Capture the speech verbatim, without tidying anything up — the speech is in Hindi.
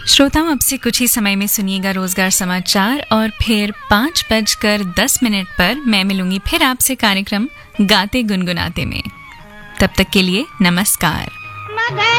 श्रोताओं, अब से कुछ ही समय में सुनिएगा रोजगार समाचार और फिर पाँच बजकर दस मिनट पर मैं मिलूंगी फिर आपसे कार्यक्रम गाते गुनगुनाते में। तब तक के लिए नमस्कार।